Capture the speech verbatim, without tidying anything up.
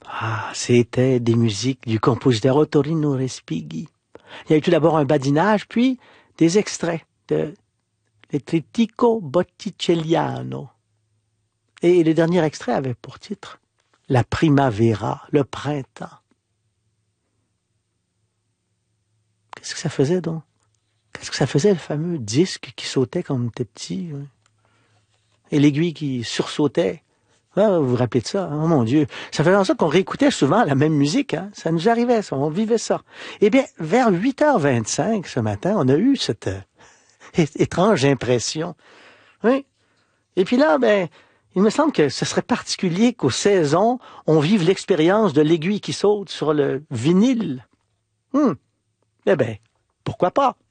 Ah, c'était des musiques du compositeur Ottorino Respighi. Il y a eu tout d'abord un badinage, puis des extraits de Le Trittico Botticelliano. Et le dernier extrait avait pour titre La Primavera, le printemps. Qu'est-ce que ça faisait donc? Qu'est-ce que ça faisait, le fameux disque qui sautait quand on était petit? Ouais. Et l'aiguille qui sursautait. Ah, vous vous rappelez de ça? Oh mon Dieu. Ça faisait en sorte qu'on réécoutait souvent la même musique. Hein? Ça nous arrivait, ça. On vivait ça. Eh bien, vers huit heures vingt-cinq ce matin, on a eu cette euh, étrange impression. Oui. Et puis là, ben, il me semble que ce serait particulier qu'aux saisons, on vive l'expérience de l'aiguille qui saute sur le vinyle. Hum. Eh bien, pourquoi pas?